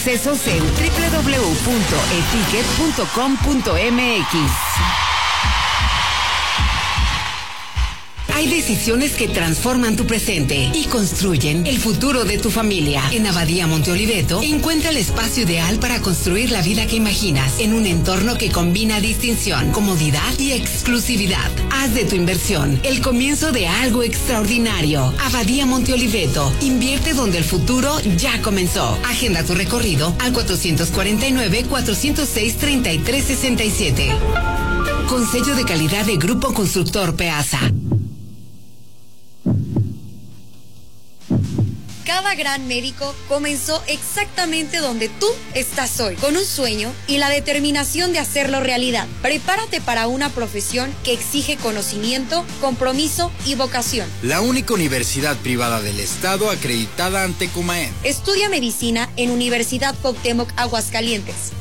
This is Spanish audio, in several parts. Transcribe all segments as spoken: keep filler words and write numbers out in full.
Acceso C E U, doble u doble u doble u punto e ticket punto com punto m x. Hay decisiones que transforman tu presente y construyen el futuro de tu familia. En Abadía Monte Oliveto, encuentra el espacio ideal para construir la vida que imaginas en un entorno que combina distinción, comodidad y exclusividad. Haz de tu inversión el comienzo de algo extraordinario. Abadía Monte Oliveto, invierte donde el futuro ya comenzó. Agenda tu recorrido al cuatrocientos cuarenta y nueve, cuatrocientos seis, treinta y tres sesenta y siete. Con sello de calidad de Grupo Constructor Peasa. Cada gran médico comenzó exactamente donde tú estás hoy, con un sueño y la determinación de hacerlo realidad. Prepárate para una profesión que exige conocimiento, compromiso y vocación. La única universidad privada del estado acreditada ante Comaen. Estudia medicina en Universidad Cuauhtémoc, Aguascalientes.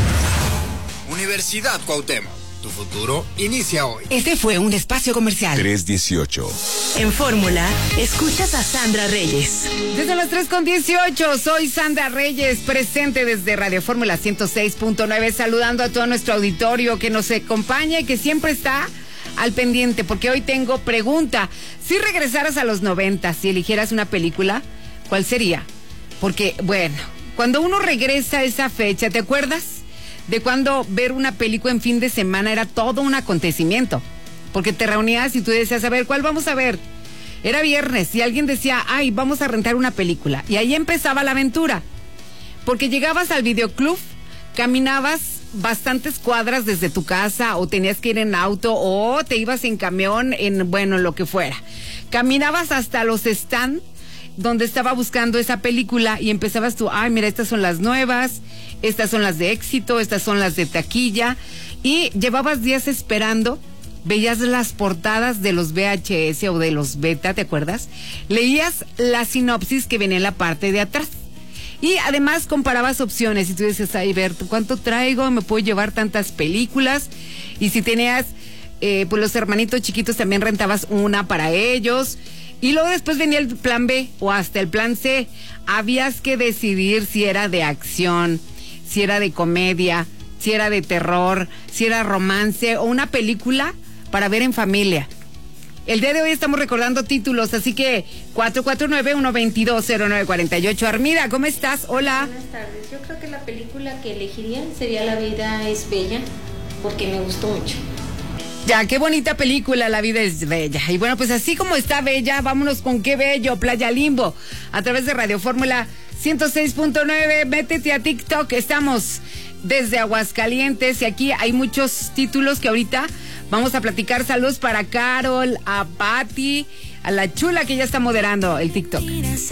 Universidad Cuauhtémoc. Tu futuro inicia hoy. Este fue un espacio comercial. tres dieciocho. En Fórmula, escuchas a Sandra Reyes. Desde las tres con dieciocho, soy Sandra Reyes, presente desde Radio Fórmula ciento seis punto nueve, saludando a todo nuestro auditorio que nos acompaña y que siempre está al pendiente, porque hoy tengo pregunta. Si regresaras a los noventa, si eligieras una película, ¿cuál sería? Porque, bueno, cuando uno regresa a esa fecha, ¿te acuerdas? De cuando ver una película en fin de semana era todo un acontecimiento, porque te reunías y tú decías, a ver, ¿cuál vamos a ver? Era viernes y alguien decía, ay, vamos a rentar una película, y ahí empezaba la aventura, porque llegabas al videoclub, caminabas bastantes cuadras desde tu casa, o tenías que ir en auto, o te ibas en camión, en, bueno, lo que fuera, caminabas hasta los stands donde estaba buscando esa película y empezabas tú, ay, mira, estas son las nuevas, estas son las de éxito, estas son las de taquilla, y llevabas días esperando, veías las portadas de los V H S o de los beta, ¿te acuerdas? Leías la sinopsis que venía en la parte de atrás, y además comparabas opciones, y tú dices, ay, ver, ¿cuánto traigo? ¿Me puedo llevar tantas películas? Y si tenías, eh, pues los hermanitos chiquitos también rentabas una para ellos. Y luego después venía el plan B o hasta el plan C. Habías que decidir si era de acción, si era de comedia, si era de terror, si era romance o una película para ver en familia. El día de hoy estamos recordando títulos, así que cuatro cuatro nueve, uno dos dos, cero nueve cuatro ocho. Armida, ¿cómo estás? Hola. Buenas tardes. Yo creo que la película que elegiría sería La vida es bella, porque me gustó mucho. Ya, qué bonita película, La vida es bella. Y bueno, pues así como está bella, vámonos con Qué bello, Playa Limbo, a través de Radio Fórmula ciento seis punto nueve. Métete a TikTok, estamos desde Aguascalientes y aquí hay muchos títulos que ahorita vamos a platicar. Saludos para Carol, a Patti, a la chula que ya está moderando el TikTok.